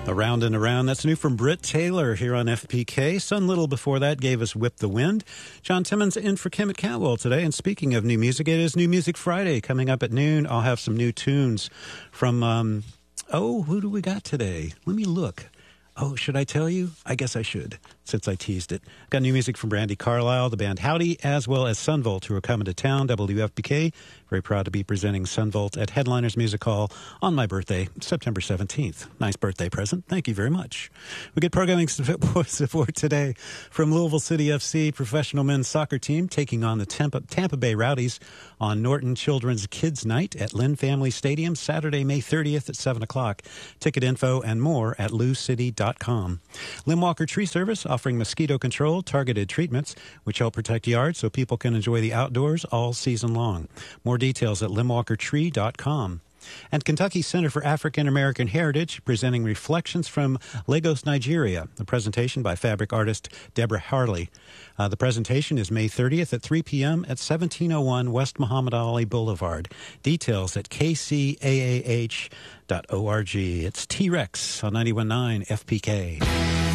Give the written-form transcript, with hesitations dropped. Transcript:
Around and Around. That's new from Britt Taylor here on FPK. Sun Little before that gave us Whip the Wind. John Timmons in for Kim at Catwell today. And speaking of new music, it is New Music Friday coming up at noon. I'll have some new tunes from, who do we got today? Let me look. Oh, should I tell you? I guess I should, since I teased it. Got new music from Brandi Carlile, the band Howdy, as well as Sunvolt, who are coming to town, WFPK. Very proud to be presenting Sunvolt at Headliners Music Hall on my birthday, September 17th. Nice birthday present. Thank you very much. We get programming support today from Louisville City FC professional men's soccer team taking on the Tampa Bay Rowdies on Norton Children's Kids Night at Lynn Family Stadium, Saturday, May 30th at 7 o'clock. Ticket info and more at loucity.com. Limb Walker Tree Service offering mosquito control targeted treatments which help protect yards so people can enjoy the outdoors all season long. More details at limbwalkertree.com. And Kentucky Center for African American Heritage presenting Reflections from Lagos, Nigeria, a presentation by fabric artist Deborah Harley. The presentation is May 30th at 3 p.m. at 1701 West Muhammad Ali Boulevard. Details at kcaah.org. It's T-Rex on 91.9 FPK.